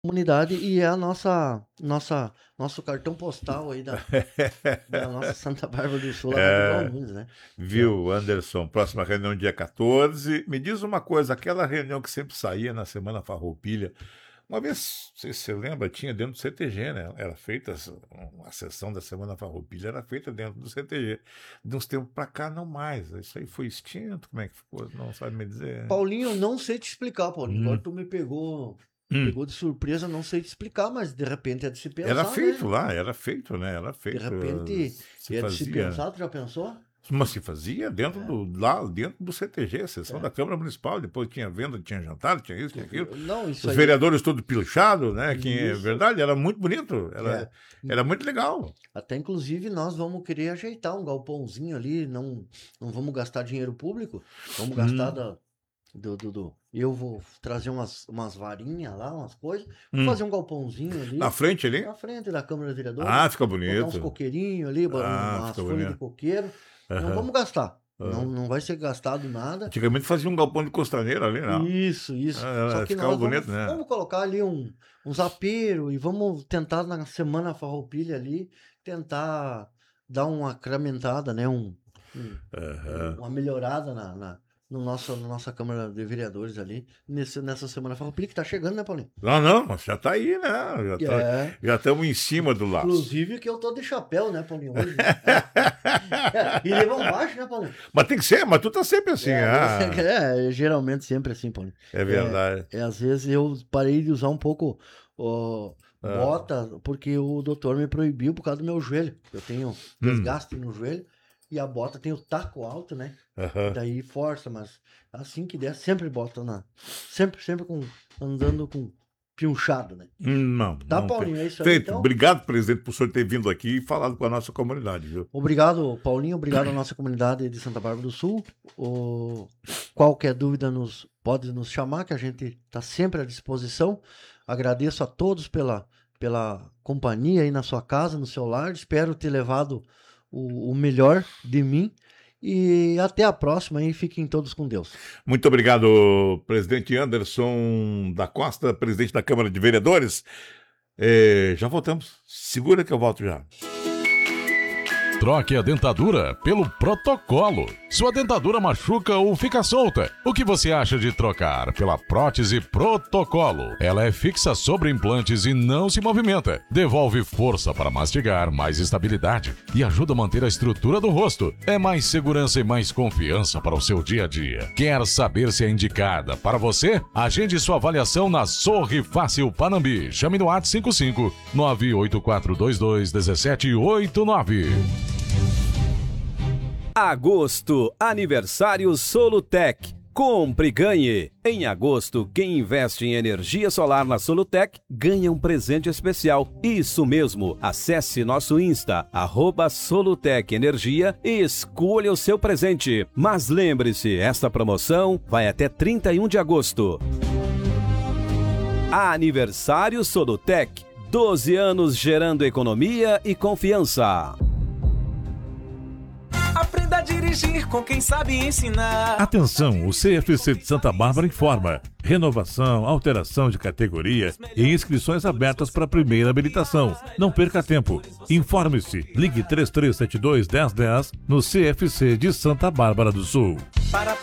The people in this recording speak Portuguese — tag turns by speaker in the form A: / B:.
A: comunidade e é a nosso cartão postal aí da nossa Santa Bárbara do Sul, lá na Nunes, né?
B: Viu, Anderson? Próxima reunião dia 14. Me diz uma coisa, aquela reunião que sempre saía na Semana Farroupilha, uma vez, não sei se você lembra, tinha dentro do CTG, né? Era feita a sessão da Semana Farroupilha, era feita dentro do CTG. De uns tempos pra cá, não mais. Isso aí foi extinto? Como é que ficou? Não sabe me dizer?
A: Paulinho, não sei te explicar, Paulinho. Agora tu me pegou de surpresa, não sei te explicar, mas de repente é de se pensar,
B: Era feito,
A: né?
B: lá, era feito, né? Era feito.
A: De repente é de se pensar, tu já pensou?
B: Mas se fazia lá dentro do CTG, sessão da Câmara Municipal, depois tinha venda, tinha jantar, tinha isso, tinha aquilo.
A: Não, isso
B: Os
A: aí...
B: vereadores todos pilchados, né? Que é
A: Isso.
B: verdade, era muito bonito, era muito legal.
A: Até inclusive nós vamos querer ajeitar um galpãozinho ali, não vamos gastar dinheiro público, vamos gastar eu vou trazer umas varinhas lá, umas coisas, vou fazer um galpãozinho ali.
B: Na frente ali?
A: Na frente da Câmara de Vereadores.
B: Ah, fica bonito.
A: Botar uns coqueirinhos ali, umas folhas de coqueiro. Não vamos gastar. Não vai ser gastado nada.
B: Antigamente fazia um galpão de costaneira ali, não?
A: Isso. Só que
B: ficava
A: nós
B: bonito, né?
A: vamos colocar ali uns aperos e vamos tentar na Semana Farroupilha ali, tentar dar uma acramentada, né? Uma melhorada na nossa Câmara de Vereadores ali, nessa Semana Farroupilha, que tá chegando, né, Paulinho?
B: Não, mas já tá aí, né? Já estamos em cima do laço.
A: Inclusive que eu tô de chapéu, né, Paulinho? Hoje, né? E levou baixo, né, Paulinho?
B: Mas tem que ser, mas tu tá sempre assim.
A: Geralmente sempre assim, Paulinho.
B: É verdade.
A: Às vezes eu parei de usar um pouco bota, porque o doutor me proibiu por causa do meu joelho. Eu tenho desgaste no joelho. E a bota tem o taco alto, né? Daí força, mas assim que der, sempre bota sempre andando com pionchado, né?
B: Não.
A: Paulinho, é isso aí.
B: Feito.
A: Então?
B: Obrigado, presidente, por o senhor ter vindo aqui e falado com a nossa comunidade, viu?
A: Obrigado, Paulinho. Obrigado à nossa comunidade de Santa Bárbara do Sul. Qualquer dúvida pode nos chamar, que a gente está sempre à disposição. Agradeço a todos pela companhia aí na sua casa, no seu lar. Espero ter levado o melhor de mim e até a próxima e fiquem todos com Deus.
B: Muito obrigado, presidente Anderson da Costa, presidente da Câmara de Vereadores. Já voltamos. Segura que eu volto já.
C: Troque a dentadura pelo Protocolo. Sua dentadura machuca ou fica solta. O que você acha de trocar pela prótese Protocolo? Ela é fixa sobre implantes e não se movimenta. Devolve força para mastigar, mais estabilidade e ajuda a manter a estrutura do rosto. É mais segurança e mais confiança para o seu dia a dia. Quer saber se é indicada para você? Agende sua avaliação na Sorri Fácil Panambi. Chame no WhatsApp 55 98422 1789.
D: Agosto, aniversário Solutec. Compre e ganhe. Em agosto, quem investe em energia solar na Solutec ganha um presente especial. Isso mesmo, acesse nosso Insta, @Solutec Energia e escolha o seu presente. Mas lembre-se, esta promoção vai até 31 de agosto. Aniversário Solutec. 12 anos gerando economia e confiança.
E: Aprenda a dirigir com quem sabe ensinar.
F: Atenção, o CFC de Santa Bárbara informa. Renovação, alteração de categoria e inscrições abertas para a primeira habilitação. Não perca tempo. Informe-se. Ligue 3372-1010 no CFC de Santa Bárbara do Sul.